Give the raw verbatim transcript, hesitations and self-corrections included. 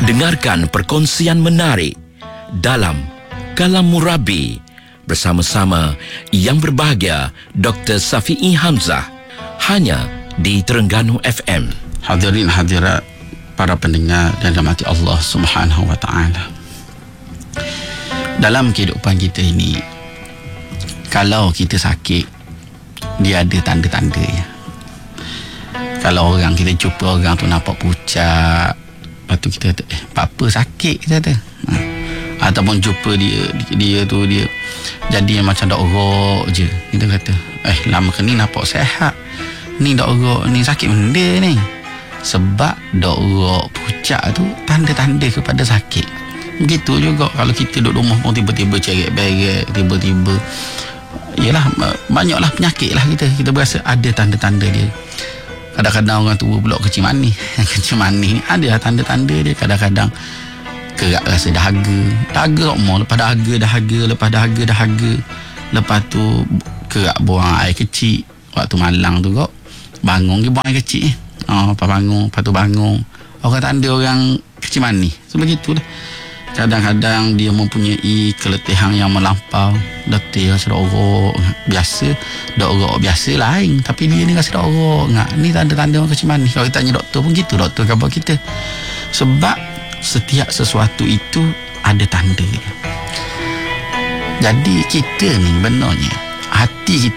Dengarkan perkongsian menarik dalam Kalam Murabi bersama-sama yang berbahagia Doktor Safi'i Hamzah, hanya di Terengganu F M. Hadirin hadirat para pendengar dan rahmati Allah Subhanahu wa taala. Dalam kehidupan kita ini, kalau kita sakit, dia ada tanda-tanda ya. Kalau orang kita jumpa orang tu nampak pucat, lepas tu kita kata, eh, apa sakit kita kata. Ha. Ataupun jumpa dia, dia tu dia jadi macam dak orok je. Kita kata, eh lama ke ni nampak sehat. Ni dak orok, ni sakit benda ni. Sebab dak orok, pucat tu tanda-tanda kepada sakit. Begitu juga kalau kita duduk rumah pun tiba-tiba ceret-beret, tiba-tiba yalah, banyaklah penyakit lah kita. Kita berasa ada tanda-tanda dia. Kadang-kadang orang tua pula kecil manis. Kecil manis ni ada tanda-tanda dia. Kadang-kadang kerak rasa dahaga. Dahaga semua. Lepas dahaga, dahaga. Lepas dahaga, dahaga. Lepas tu kerak buang air kecil. Waktu malang tu kok bangun ke buang air kecil. Oh, lepas bangun. Lepas tu bangun. Orang tanda orang kecil manis. So begitulah. Kadang-kadang dia mempunyai keletihan yang melampau. Doktor rasa dak orok biasa, dak orok biasa lain, tapi dia ni rasa dak orok ngak. Ni tanda-tanda orang kecil manis. Kalau kita tanya doktor pun gitu, doktor khabar kita. Sebab setiap sesuatu itu ada tanda dia. Jadi kita ni benarnya hati kita